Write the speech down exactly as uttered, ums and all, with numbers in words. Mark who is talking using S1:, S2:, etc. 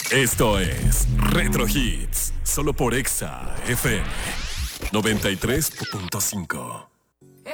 S1: Esto es Retro Hits, solo por Exa F M noventa y tres punto cinco.